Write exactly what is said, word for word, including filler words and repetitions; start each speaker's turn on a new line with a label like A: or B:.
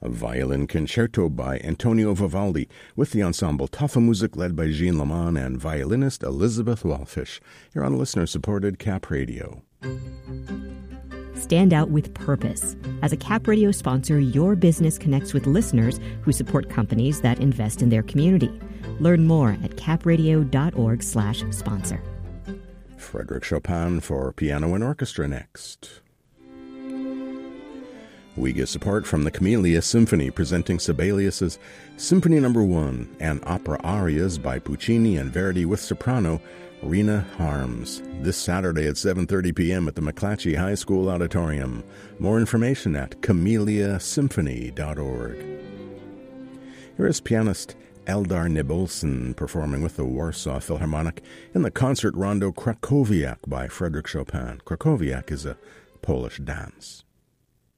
A: A violin concerto by Antonio Vivaldi with the ensemble Tafelmusik led by Jean Lamont and violinist Elizabeth Walfish here on listener-supported Cap Radio.
B: Stand out with purpose. As a Cap Radio sponsor, your business connects with listeners who support companies that invest in their community. Learn more at capradio.org slash sponsor.
A: Frédéric Chopin for piano and orchestra next. We get support from the Camellia Symphony, presenting Sibelius's Symphony Number One and opera arias by Puccini and Verdi with soprano Rena Harms, this Saturday at seven thirty p.m. at the McClatchy High School Auditorium. More information at camellia symphony dot org. Here is pianist Eldar Nibelson performing with the Warsaw Philharmonic in the concert rondo Krakowiak by Frédéric Chopin. Krakowiak is a Polish dance.